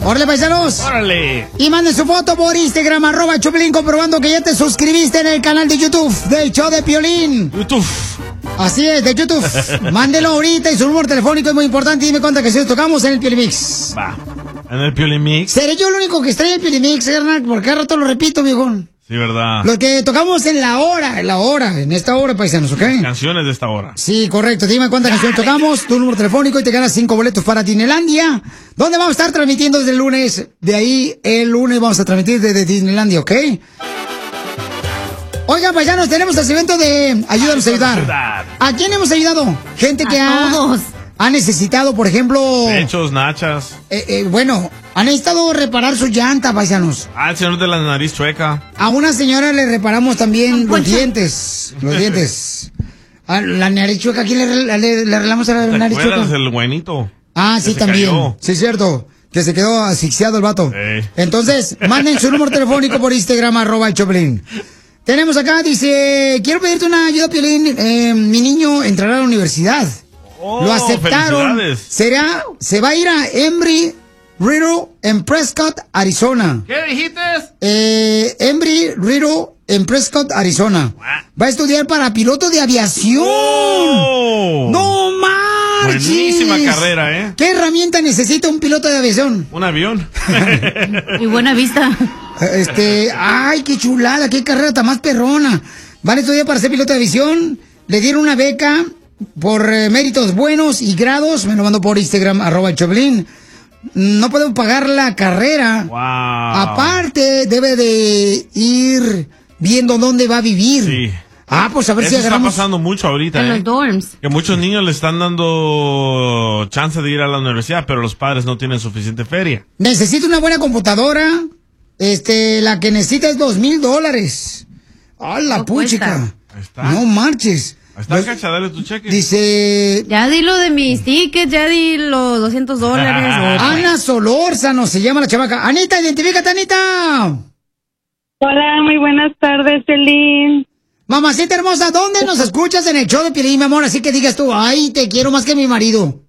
¡Órale, paisanos! ¡Órale! Y manden su foto por Instagram, @Chopelín, comprobando que ya te suscribiste en el canal de YouTube del show de Piolín. YouTube. Así es, de YouTube. Mándelo ahorita y su número telefónico es muy importante. Y dime cuántas canciones tocamos en el Piolín Mix. Va. ¿En el Piolín Mix? ¿Seré yo el único que extraña el Piolín Mix, carnal? Porque cada rato lo repito, viejón. Sí, ¿verdad? Lo que tocamos en en esta hora, paisanos, ¿ok? Canciones de esta hora. Sí, correcto. Dime cuántas canciones tocamos, tu número telefónico y te ganas 5 boletos para Disneylandia, donde vamos a estar transmitiendo desde el lunes. De ahí, el lunes vamos a transmitir desde Disneylandia, ¿ok? Oigan, paisanos, tenemos el evento de Ayúdanos a ayudar. ¿A quién hemos ayudado? Gente que ha necesitado, por ejemplo... Pechos, nachas. Bueno, han necesitado reparar su llanta, paisanos. El señor de la nariz chueca. A una señora le reparamos también los dientes. Los dientes. A la nariz chueca, ¿a quién le arreglamos a la nariz chueca? El buenito. Ah, sí, también. Cayó. Sí, es cierto. Que se quedó asfixiado el vato. Entonces, manden su número telefónico por Instagram, @Choplin. Tenemos acá, dice, quiero pedirte una ayuda, Piolín. Mi niño entrará a la universidad. Lo aceptaron. Se va a ir a Embry Riddle en Prescott, Arizona. ¿Qué dijiste? Embry Riddle en Prescott, Arizona. Va a estudiar para piloto de aviación. ¡No marches! Buenísima carrera, ¿eh? ¿Qué herramienta necesita un piloto de aviación? Un avión. Y buena vista. Ay, qué chulada, qué carrera tan más perrona. Van a estudiar para ser piloto de aviación. Le dieron una beca por méritos buenos y grados. Me lo mandó por Instagram, @Choplin. No podemos pagar la carrera. Wow. Aparte, debe de ir viendo dónde va a vivir. Sí. Pues a ver si agarramos. Está pasando mucho ahorita, en los dorms. Que muchos niños le están dando chance de ir a la universidad, pero los padres no tienen suficiente feria. Necesito una buena computadora. La que necesita es $2,000. ¡Ah, la puchica! Ahí está. No marches. Ahí está, Cacha, dale tu cheque. Dice... Ya di lo de mis tickets, ya di los $200. Ana Solórzano se llama la chamaca. Anita, identifícate, Anita. Hola, muy buenas tardes, Piolín. Mamacita hermosa, ¿dónde nos escuchas en el show de Piolín, mi amor? Así que digas tú, ay, te quiero más que mi marido.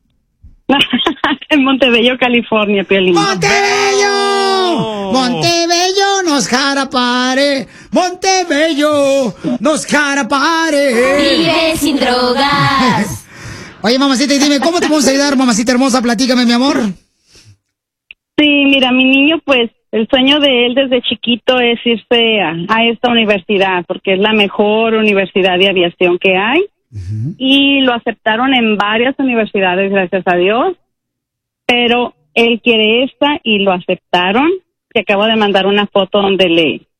En Montebello, California, Piolín. ¡Montebello! Montebello nos jarapare. Montebello nos jarapare. Vive sin drogas. Oye, mamacita, y dime, ¿cómo te podemos ayudar, mamacita hermosa? Platícame, mi amor. Sí, mira, mi niño, pues, el sueño de él desde chiquito es irse a esta universidad, porque es la mejor universidad de aviación que hay. Y lo aceptaron en varias universidades, gracias a Dios, pero él quiere esta y lo aceptaron. Te acabo de mandar una foto donde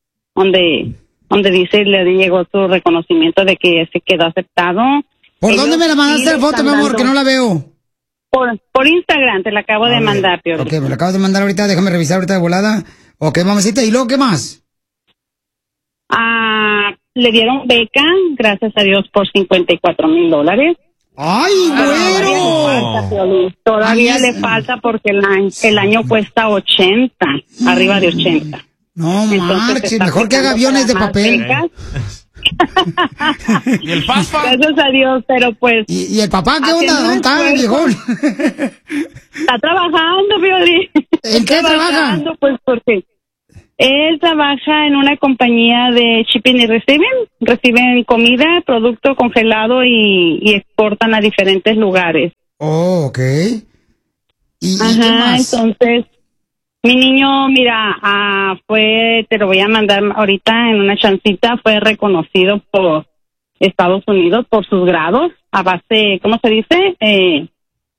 dice, le llegó su reconocimiento de que se quedó aceptado. ¿Por dónde me la mandaste la foto, mi amor, que no la veo? Por Instagram te la acabo de mandar, Piolín. Ok, me la acabas de mandar ahorita, déjame revisar ahorita de volada. Ok, mamacita, ¿y luego qué más? Le dieron beca, gracias a Dios, por $54,000. ¡Ay, bueno! Todavía le falta porque el año cuesta 80, arriba de 80. No marches, mejor que haga aviones de papel. ¿Y el papá? Gracias a Dios, pero pues... ¿Y el papá qué onda? ¿Dónde está, viejón? Está trabajando, Piolín. ¿En qué trabaja? Pues porque... Él trabaja en una compañía de shipping y reciben comida, producto congelado y exportan a diferentes lugares. Oh, ok. ¿Y qué más? Entonces, mi niño, mira, te lo voy a mandar ahorita en una chancita, fue reconocido por Estados Unidos por sus grados, a base, ¿cómo se dice?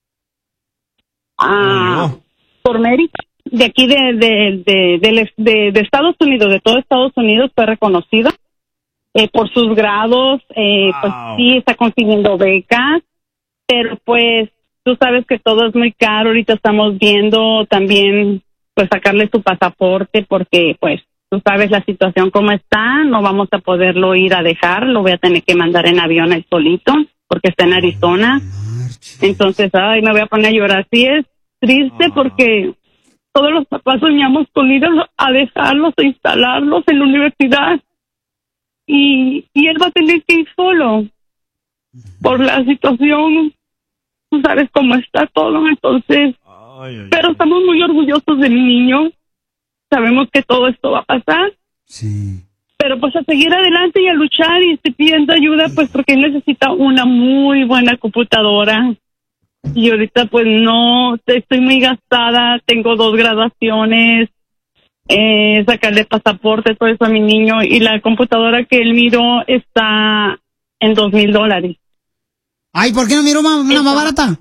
Por mérito. De aquí de Estados Unidos, de todo Estados Unidos, fue reconocido por sus grados. Pues sí, está consiguiendo becas, pero pues tú sabes que todo es muy caro. Ahorita estamos viendo también pues sacarle su pasaporte porque pues tú sabes la situación como está, no vamos a poderlo ir a dejar, lo voy a tener que mandar en avión él solito porque está en Arizona. Entonces, me voy a poner a llorar. Sí, es triste porque todos los papás soñamos con ir a dejarlos, a instalarlos en la universidad. Y él va a tener que ir solo. Por la situación, tú sabes cómo está todo. Entonces, Pero estamos muy orgullosos de mi niño. Sabemos que todo esto va a pasar. Sí. Pero pues a seguir adelante y a luchar, y estoy pidiendo ayuda pues porque él necesita una muy buena computadora. Y ahorita pues no, estoy muy gastada, tengo 2 graduaciones, sacarle pasaporte, todo eso a mi niño, y la computadora que él miró está en $2,000. Ay, ¿por qué no miró una más barata?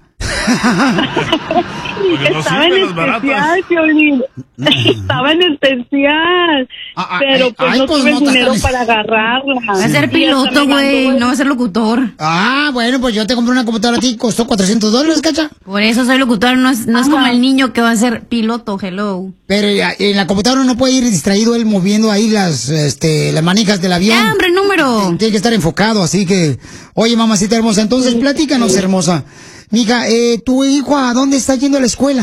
Estaba en especial, Piolín. Estaba en especial. Pero pues no tuve dinero para agarrarla. Va a ser piloto, güey, no va a ser locutor. Ah, bueno, pues yo te compré una computadora a ti, costó $400, ¿cacha? Por eso soy locutor, no es como el niño que va a ser piloto, hello. Pero en la computadora no puede ir distraído él moviendo ahí las manijas del avión. ¡Ya, hombre, número! Tiene que estar enfocado, así que... Oye, mamacita hermosa, entonces platícanos, hermosa. Mija, ¿tu hijo a dónde está yendo a la escuela?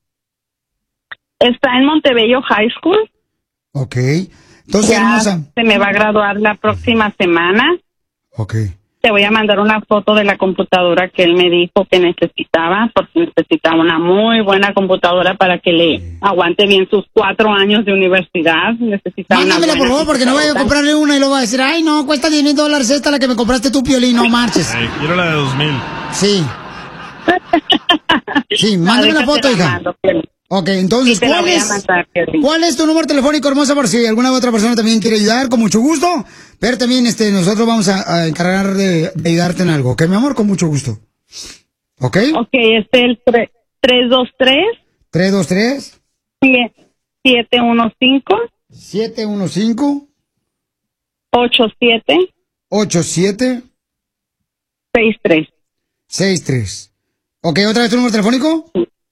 Está en Montebello High School. Ok. Entonces, ya hermosa. se me va a graduar la próxima semana. Ok. Te voy a mandar una foto de la computadora que él me dijo que necesitaba, porque necesitaba una muy buena computadora para que le aguante bien sus 4 años de universidad. Mándamela, por favor, porque no vaya a comprarle una y luego va a decir, ay, no, cuesta $10,000 esta la que me compraste tú, Piolín, no marches. Quiero la de 2,000. Sí. Sí, mándame la foto, hija. Ok, entonces, ¿cuál es tu número telefónico, hermosa? Por si alguna otra persona también quiere ayudar, con mucho gusto. Pero también nosotros vamos a encargar de ayudarte en algo, ¿ok, mi amor? Con mucho gusto. ¿Ok? Ok, es el 323. 323. 715. 715. 87. 87. 63. 63. Ok, ¿otra vez tu número telefónico?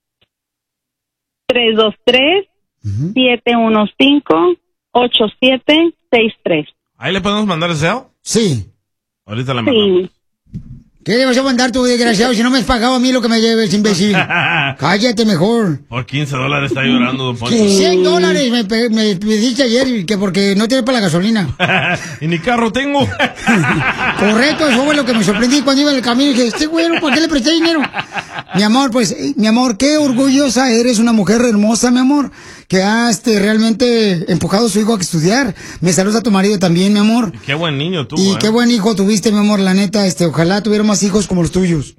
323-715-8763. ¿Ahí le podemos mandar el SEO? Sí. Ahorita la mandamos. ¿Qué le vas a mandar tú, desgraciado? Si no me has pagado a mí lo que me lleves, imbécil. Cállate mejor. Por $15 está llorando, don Poncho. $100 me pediste ayer que porque no tiene para la gasolina. Y ni carro tengo. Correcto, eso fue lo que me sorprendí cuando iba en el camino y dije, este güero, ¿por qué le presté dinero? Mi amor, pues, mi amor, qué orgullosa eres, una mujer hermosa, mi amor, que has realmente empujado a su hijo a estudiar. Me saluda a tu marido también, mi amor. Y qué buen niño tuvo. Y qué buen hijo tuviste, mi amor, la neta, ojalá tuviera más hijos como los tuyos.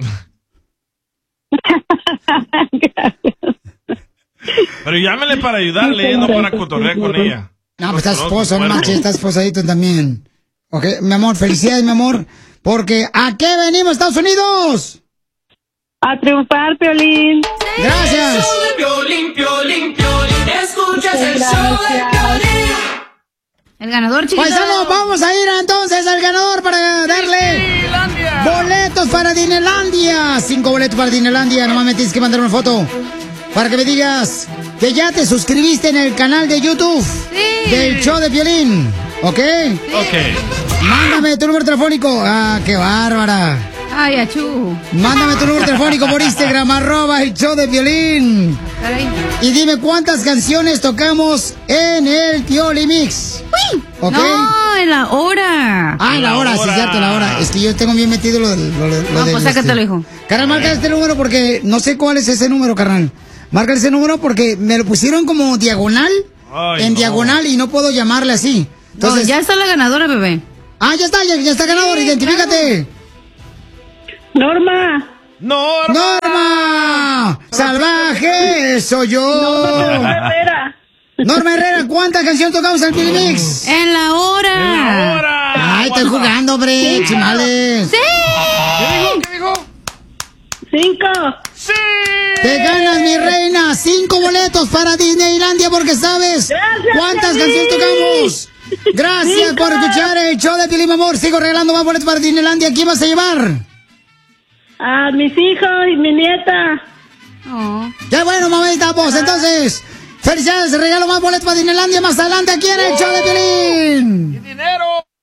Pero llámele para ayudarle, no para cotorrear con ella. No, pues estás esposo, no manches, estás esposadito también. Ok, mi amor, felicidades, mi amor, porque ¿a qué venimos, Estados Unidos? A triunfar, Piolín. Gracias. Piolín, Piolín, Piolín, escuchas el show de Piolín. El ganador, chiquito. Paisano, vamos a ir entonces al ganador para darle boletos para Disneylandia. 5 boletos para Disneylandia. Nomás me tienes que mandar una foto para que me digas que ya te suscribiste en el canal de YouTube del show de Piolín. ¿Ok? Ok. Mándame tu número telefónico. Ah, qué bárbara. Ay, achú. Mándame tu número telefónico por Instagram, @el show de Piolín. Caray. Y dime cuántas canciones tocamos en el Pioli Mix. ¿Ok? No, en la hora. Ah, en la hora, sí, cierto, la hora. Es que yo tengo bien metido lo del... No, pues sácatelo, hijo. Carnal, marca este número porque no sé cuál es ese número, carnal. Marca ese número porque me lo pusieron como diagonal. Ay, diagonal y no puedo llamarle así. Entonces, No, ya está la ganadora, bebé. Ah, ya está ganador, identifícate. Norma. ¡Norma! ¡Salvaje! ¡Soy yo! Norma Herrera. Norma Herrera, ¿cuántas canciones tocamos en el Pioli Mix? En la hora. Ay, estoy jugando, hombre, chimales. ¡Sí! ¿Qué dijo? 5. ¡Sí! Te ganas, mi reina, 5 boletos para Disneylandia porque sabes cuántas canciones tocamos. Gracias por escuchar el show de Piolín, mi amor. Sigo regalando más boletos para Disneylandia. ¿Quién vas a llevar? A mis hijos y mi nieta. Oh. ¡Qué bueno, mamita! Pues entonces, felicidades, regalo más boletos para Disneylandia más adelante aquí en el show de Piolín. ¡Dinero!